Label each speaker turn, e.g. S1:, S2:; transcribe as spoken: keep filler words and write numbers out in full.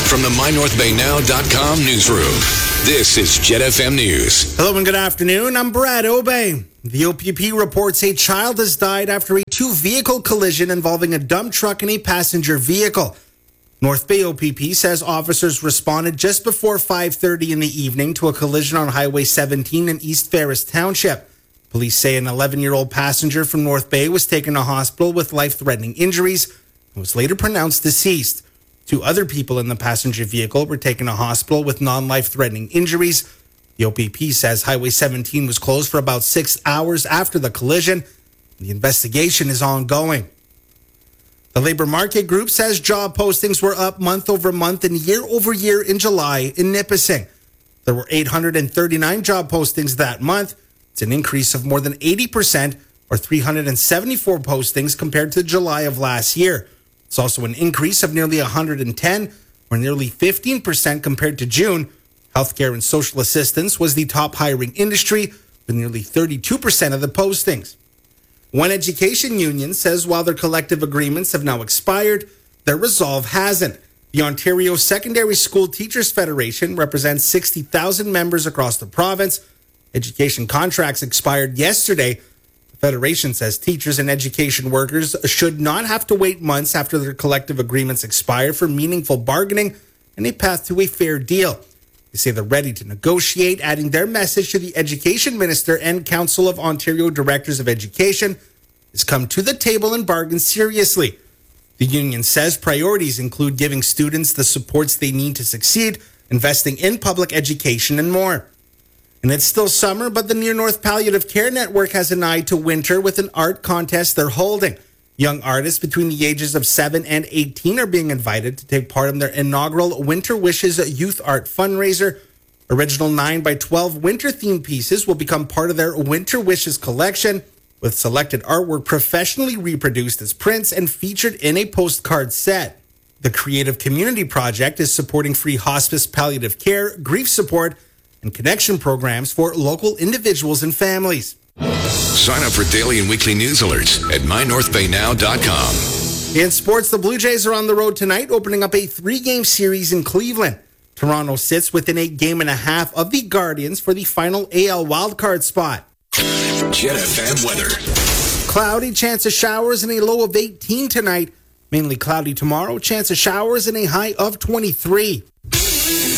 S1: From the my north bay now dot com newsroom, this is Jet F M News.
S2: Hello and good afternoon. I'm Brad Obey. The O P P reports a child has died after a two-vehicle collision involving a dump truck and a passenger vehicle. North Bay O P P says officers responded just before five thirty in the evening to a collision on Highway seventeen in East Ferris Township. Police say an eleven-year-old passenger from North Bay was taken to hospital with life-threatening injuries and was later pronounced deceased. Two other people in the passenger vehicle were taken to hospital with non-life-threatening injuries. The O P P says Highway seventeen was closed for about six hours after the collision. The investigation is ongoing. The labor market group says job postings were up month over month and year over year in July in Nipissing. There were eight hundred thirty-nine job postings that month. It's an increase of more than eighty percent, or three hundred seventy-four postings compared to July of last year. It's also an increase of nearly one hundred ten, or nearly fifteen percent compared to June. Healthcare and social assistance was the top hiring industry, with nearly thirty-two percent of the postings. One education union says while their collective agreements have now expired, their resolve hasn't. The Ontario Secondary School Teachers Federation represents sixty thousand members across the province. Education contracts expired yesterday. The Federation says teachers and education workers should not have to wait months after their collective agreements expire for meaningful bargaining and a path to a fair deal. They say they're ready to negotiate, adding their message to the Education Minister and Council of Ontario Directors of Education has come to the table and bargain seriously. The union says priorities include giving students the supports they need to succeed, investing in public education, and more. And it's still summer, but the Near North Palliative Care Network has an eye to winter with an art contest they're holding. Young artists between the ages of seven and eighteen are being invited to take part in their inaugural Winter Wishes Youth Art fundraiser. Original nine by twelve winter-themed pieces will become part of their Winter Wishes collection, with selected artwork professionally reproduced as prints and featured in a postcard set. The Creative Community Project is supporting free hospice palliative care, grief support, and connection programs for local individuals and families.
S1: Sign up for daily and weekly news alerts at my north bay now dot com.
S2: In sports, the Blue Jays are on the road tonight, opening up a three-game series in Cleveland. Toronto sits within a game and a half of the Guardians for the final A L wildcard spot.
S1: Jet F M weather.
S2: Cloudy, chance of showers, and a low of eighteen tonight. Mainly cloudy tomorrow, chance of showers, and a high of twenty-three.